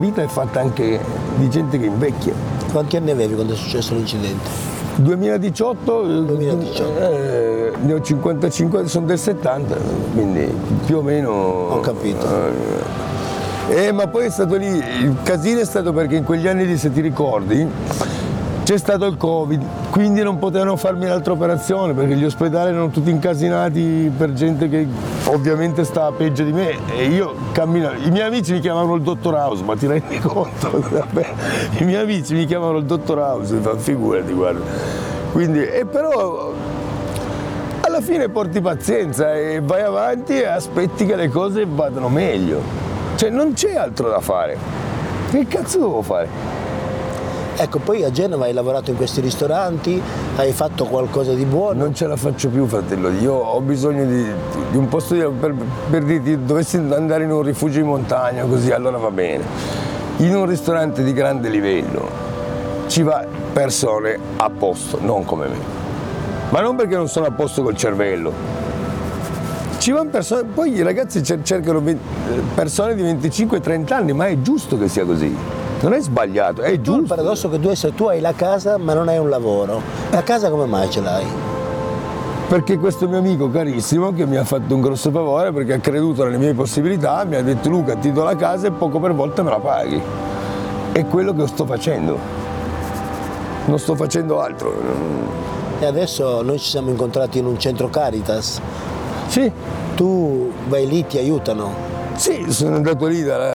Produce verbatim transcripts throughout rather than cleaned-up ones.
La vita è fatta anche di gente che invecchia. Quanti anni avevi quando è successo l'incidente? duemiladiciotto, duemiladiciotto. Eh, ne ho cinquantacinque, sono del settanta, quindi più o meno... Ho capito. Eh, eh, ma poi è stato lì, il casino è stato perché in quegli anni lì, se ti ricordi, c'è stato il Covid, quindi non potevano farmi l'altra operazione perché gli ospedali erano tutti incasinati per gente che ovviamente stava peggio di me e io camminavo. I miei amici mi chiamavano il dottor House, ma ti rendi conto? Vabbè, i miei amici mi chiamavano il dottor House, mi fa figurati, guarda. Quindi, e però alla fine porti pazienza e vai avanti e aspetti che le cose vadano meglio. Cioè non c'è altro da fare. Che cazzo devo fare? Ecco, poi a Genova hai lavorato in questi ristoranti, hai fatto qualcosa di buono? Non ce la faccio più, fratello, io ho bisogno di, di un posto di, per, per dirti, dovessi andare in un rifugio in montagna così, allora va bene. In un ristorante di grande livello ci va persone a posto, non come me. Ma non perché non sono a posto col cervello. Ci vanno persone, poi i ragazzi cercano persone di venticinque trenta anni, ma è giusto che sia così. Non è sbagliato, è giusto. Il paradosso che tu, essere, tu hai la casa ma non hai un lavoro. La casa come mai ce l'hai? Perché questo mio amico carissimo che mi ha fatto un grosso favore perché ha creduto nelle mie possibilità, mi ha detto Luca ti do la casa e poco per volta me la paghi. È quello che sto facendo. Non sto facendo altro. E adesso noi ci siamo incontrati in un centro Caritas. Sì. Tu vai lì, ti aiutano? Sì, sono andato lì dalla...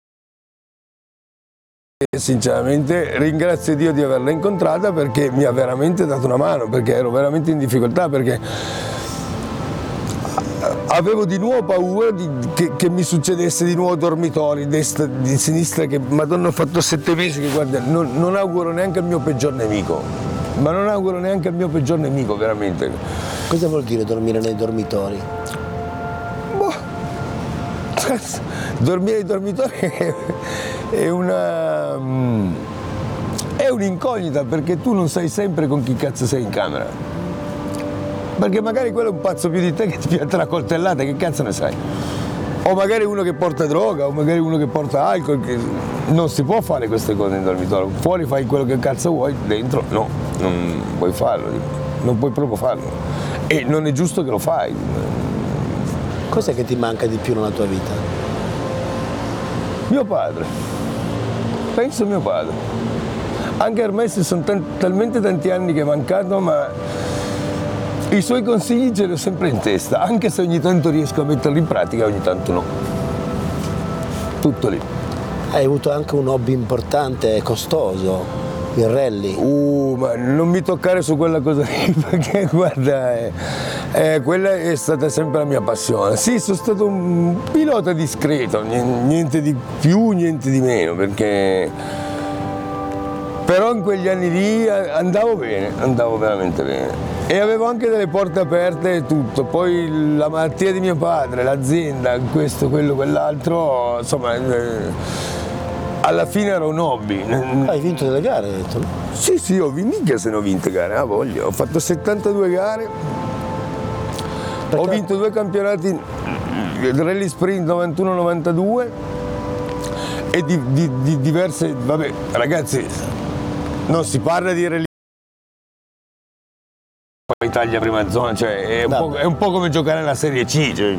Sinceramente ringrazio Dio di averla incontrata perché mi ha veramente dato una mano, perché ero veramente in difficoltà, perché avevo di nuovo paura di, che, che mi succedesse di nuovo dormitori, destra, di sinistra, che madonna ho fatto sette mesi che guarda, non, non auguro neanche al mio peggior nemico, ma non auguro neanche al mio peggior nemico veramente. Cosa vuol dire dormire nei dormitori? Dormire nei dormitori è una è un'incognita perché tu non sai sempre con chi cazzo sei in camera, perché magari quello è un pazzo più di te che ti pianta la coltellata, che cazzo ne sai, o magari uno che porta droga o magari uno che porta alcol, che non si può fare queste cose in dormitorio. Fuori fai quello che cazzo vuoi, dentro no, non puoi farlo, non puoi proprio farlo e non è giusto che lo fai. Cos'è che ti manca di più nella tua vita? Mio padre, penso mio padre. Anche ormai sono t- talmente tanti anni che è mancato, ma i suoi consigli ce li ho sempre in testa, anche se ogni tanto riesco a metterli in pratica, ogni tanto no. Tutto lì. Hai avuto anche un hobby importante e costoso, il rally. Uh, ma non mi toccare su quella cosa lì, perché guarda, eh, eh, quella è stata sempre la mia passione. Sì, sono stato un pilota discreto, niente di più, niente di meno, perché però in quegli anni lì andavo bene, andavo veramente bene. E avevo anche delle porte aperte e tutto. Poi la malattia di mio padre, l'azienda, questo, quello, quell'altro, insomma... Eh, alla fine era un hobby. Hai vinto delle gare, hai detto? Sì, sì, ho vinto, minchia se ne ho vinte gare, ah voglio. Ho fatto settantadue gare, perché? Ho vinto due campionati, il Rally Sprint novantuno novantadue e di, di, di diverse, vabbè ragazzi, non si parla di Rally Italia prima zona, cioè è un, po', è un po' come giocare alla Serie C. Cioè,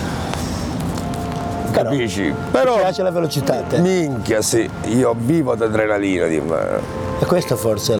capisci? Però ti piace la velocità a te? Minchia sì, io vivo d'adrenalina di me. E questo forse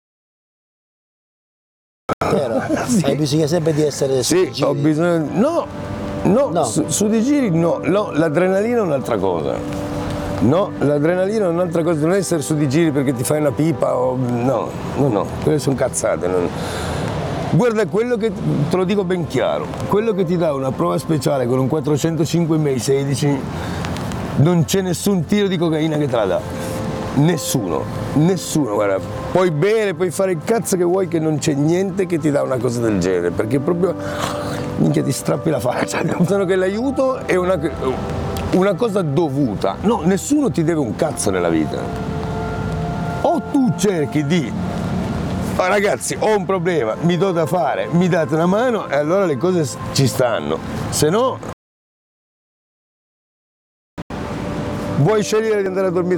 è vero? Sì. Hai bisogno sempre di essere su sì, di giri? Ho bisogno. No, no, no. Su, su di giri no, no, l'adrenalina è un'altra cosa. No, l'adrenalina è un'altra cosa, non essere su di giri perché ti fai una pipa o. No, no, no, quelle sono cazzate. Non... Guarda, quello che, te lo dico ben chiaro, quello che ti dà una prova speciale con un quattrocentocinque M E I sedici, non c'è nessun tiro di cocaina che te la dà. Nessuno, nessuno, guarda. Puoi bere, puoi fare il cazzo che vuoi, che non c'è niente che ti dà una cosa del genere, perché proprio, minchia, ti strappi la faccia. Pensano che l'aiuto è una, una cosa dovuta. No, nessuno ti deve un cazzo nella vita. O tu cerchi di... Oh, ragazzi, ho un problema, mi do da fare, mi date una mano e allora le cose ci stanno. Se no, vuoi scegliere di andare a dormire